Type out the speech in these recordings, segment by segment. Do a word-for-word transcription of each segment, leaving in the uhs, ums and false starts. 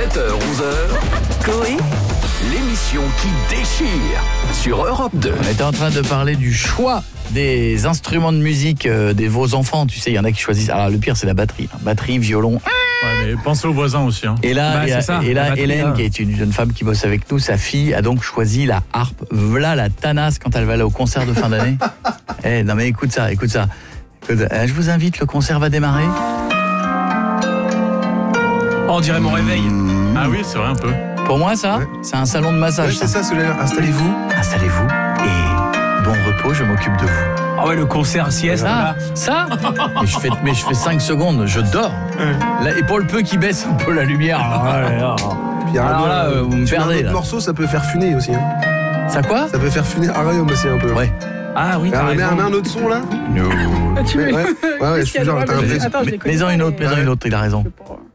sept heures onze heures, Coé, l'émission qui déchire sur Europe deux. On était en train de parler du choix des instruments de musique euh, des vos enfants. Tu sais, il y en a qui choisissent. Alors le pire, c'est la batterie. Hein. Batterie, violon. Ouais, mais pensez aux voisins aussi. Hein. Et là, bah, et, ça, et là batterie, Hélène, là. qui est une jeune femme qui bosse avec nous, sa fille a donc choisi la harpe. Voilà la tanasse quand elle va aller au concert de fin d'année. Eh, non mais écoute ça, écoute ça. Écoute, euh, je vous invite, le concert va démarrer. Oh, on dirait mon réveil. Ah oui, c'est vrai un peu. Pour moi, ça, Ouais. c'est un salon de massage. Ouais, c'est ça, celui-là. Installez-vous. Installez-vous et bon repos, je m'occupe de vous. Ah ouais, le concert sieste Ça, là. ça mais je fais mais je fais cinq secondes, je dors. Là, et pour le peu qui baisse un peu la lumière. alors, alors, Puis il y a un alors autre- là, euh, vous me tu mets un perdez autre là. morceau, ça peut faire funer aussi. Hein. Ça quoi? Ça peut faire funer Arium aussi un peu. Ouais. Ah oui, t'as Ah, mets, un, raison. mets un autre son là. No. Tu Ouais, veux... ouais, ouais, ouais, je suis genre, t'as un vrai- Attends, je les connais Mets-en pas, une autre, mais- mets-en une autre, il a raison.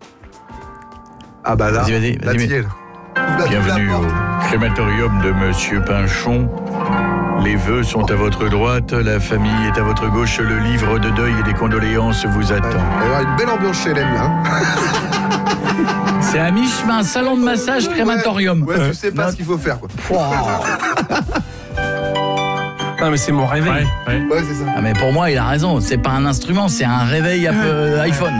Ah bah là. Vas-y, vas-y, là, vas-y, t'y mais- es, là. Ouvre la- ouvre la Bienvenue porte. au crématorium de Monsieur Pinchon. Les vœux sont à votre droite, la famille est à votre gauche, le livre de deuil et des condoléances vous Ouais. attend. Il va y avoir une belle ambiance chez Hélène là. hein. C'est à mi-chemin, salon de massage, crématorium. Ouais, tu sais pas Non. ce qu'il faut faire quoi. Non mais c'est mon réveil. Ouais, ouais. Ouais, c'est ça. Ah mais pour moi, il a raison, c'est pas un instrument, c'est un réveil un peu iPhone.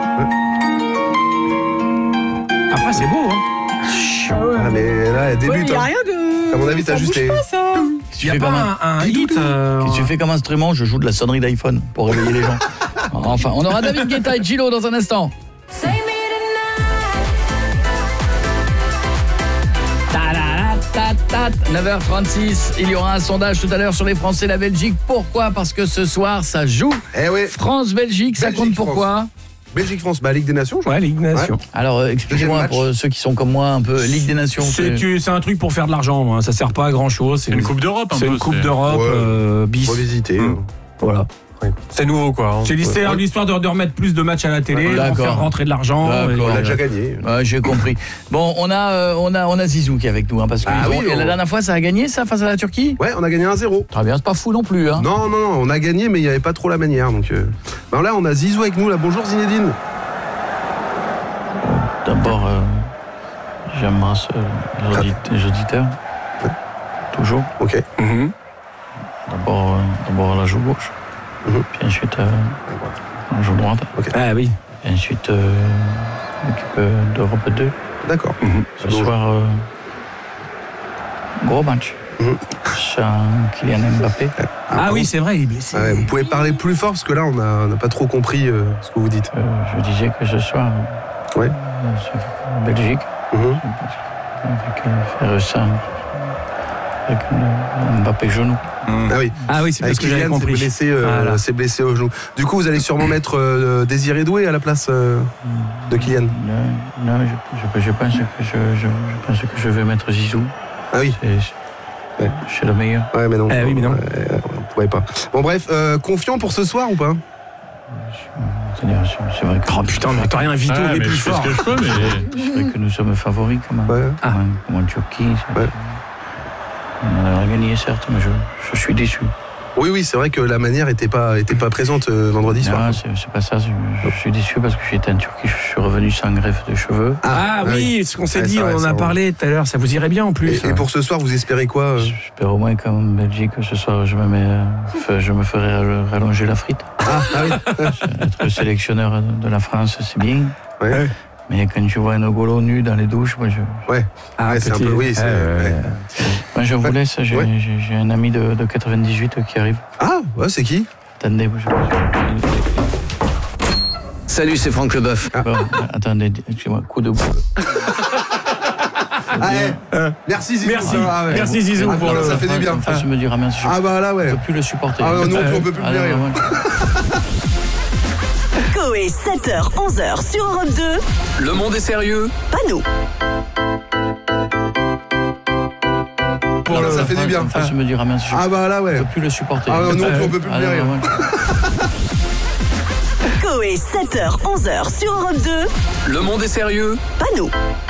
Après c'est beau hein. Ah mais là, elle Ouais, débute. il y a hein. rien de... À mon avis, t'as ça juste bouge les- pas, ça. Qu'est-ce que Il tu y a fais comme un- pas un, un hit euh, qu'est-ce que tu fais comme instrument? Je joue de la sonnerie d'iPhone pour réveiller les gens. Enfin, on aura David Guetta et Gillo dans un instant. neuf heures trente-six, il y aura un sondage tout à l'heure sur les Français et la Belgique. Pourquoi? Parce que ce soir, ça joue. Eh ouais. France-Belgique, ça Belgique, compte pourquoi? Belgique-France, bah Ligue des Nations, je crois. Ouais, Ligue des Nations. Alors, euh, expliquez-moi Deuxième pour match. euh, ceux qui sont comme moi un peu Ligue des Nations. C'est c'est- tu- c'est un truc pour faire de l'argent, hein. Ça sert pas à grand chose. C'est une coupe d'Europe un C'est peu. une coupe c'est- d'Europe Ouais. euh, bis. Revisité. Mmh. Voilà. C'est nouveau quoi. hein. C'est l'histoire, l'histoire de, de remettre plus de matchs à la télé, Ouais, d'en d'accord. faire rentrer de l'argent. D'accord. et On voilà. a déjà gagné. Ouais, j'ai compris. Bon, on a, euh, on a, on a Zizou qui est avec nous, hein, parce que Ah ils ont- oui, et la on- dernière fois, ça a gagné, ça, face à la Turquie. Ouais, on a gagné un zéro. Très bien, c'est pas fou non plus, hein. Non, non, non, on a gagné, mais il n'y avait pas trop la manière. Donc, euh... ben là, on a Zizou avec nous. Là, bonjour Zinedine. D'abord, euh, j'embrasse euh, les, audit- les auditeurs. Toujours. Ok. Mhm. D'abord, euh, d'abord la joue gauche. Mhm. Puis ensuite, euh, la joue droite. Ah oui. Et ensuite, euh, l'équipe euh, d'Europe deux. D'accord. Ce soir, euh, gros match. Mhm. C'est un Kylian Mbappé. Ah oui, c'est vrai, il est blessé. Ouais, vous pouvez parler plus fort parce que là, on n'a on n'a pas trop compris euh, ce que vous dites. Euh, je disais que ce soir, Ouais. euh, c'est en Belgique, Mhm. avec euh, faire ça, avec le Mbappé genou. Ah oui. Ah oui, c'est Avec parce que j'avais Kylian, c'est compris. blessé, euh, Voilà. c'est blessé au genou. Du coup, vous allez sûrement mettre euh, Désiré Doué à la place euh, de Kylian. Non, non je, je, je pense que je, je, je pense que je vais mettre Zizou. Ah oui. C'est, c'est, Ouais. c'est le meilleur. Ouais, mais non. Eh oui, mais non. Ouais, on pourrait pas. Bon, bref, euh, confiant pour ce soir ou pas? C'est-à-dire, c'est, c'est vrai que, Oh putain, mais t'as rien Vito, Ah, il est mais plus je fais fort. ce que je peux, mais. c'est vrai que nous sommes favoris quand même. Ouais. Quand même, comme en Turquie. c'est- Ouais. On a gagné certes, mais je, je suis déçu. Oui, oui, c'est vrai que la manière était pas, était pas présente euh, vendredi soir. Non, c'est, c'est pas ça. c'est- Je, suis déçu parce que j'étais en Turquie, je suis revenu sans greffe de cheveux. Ah oui, ce qu'on s'est Ouais, dit, ça, ouais, on en ça, a on- parlé tout à l'heure, ça vous irait bien en plus. Et, et pour ce soir, vous espérez quoi euh J'espère au moins qu'en Belgique, ce soir, je me, mets, euh, fe- je me ferai rall- rallonger la frite. Ah, ah oui. Être sélectionneur de la France, c'est bien. Ouais. Mais quand tu vois un Ogolo nu dans les douches, moi je, Ouais. Ah, Ouais, c'est un petit- peu. Oui, c'est. Ouais, ouais, ouais. moi, je vous Ouais. laisse. J'ai, Ouais. j'ai, j'ai un ami de, de quatre-vingt-dix-huit qui arrive. Ah, ouais, c'est qui? Attendez, je, Salut, c'est Franck Leboeuf. bon, attendez, excusez-moi, coup de boule. Ah, eh, merci Zizou. Merci, Ah, ouais. merci Zizou Ah, pour putain, le. ça fait du bien. En face, me dire, ah mince, je Ah bah là, ne ouais. peux plus le supporter. Ah non, on peut plus Ah, le dire. non, ouais. Coé, sept heures onze heures sur Europe deux. Le monde est sérieux. Pas nous. Pour le- ça fait du bien. En face, me dire, ah mince, je Ah bah là, ne ouais. peux plus le supporter. Ah non, on peut plus le Ah, dire. non, ouais. Coé, sept heures onze heures sur Europe deux. Le monde est sérieux. Pas nous.